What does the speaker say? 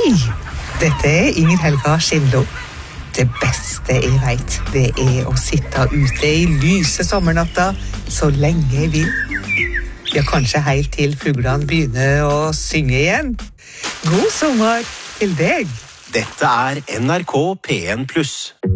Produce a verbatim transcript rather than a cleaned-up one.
Hei, dette er Inger Helga Skindlo. Det beste jeg vet, det er å sitte ute i lyse sommernatta så lenge jeg vil. Ja, kanskje helt til fuglene begynner å synge igjen. God sommer til deg. Dette er N R K P en pluss.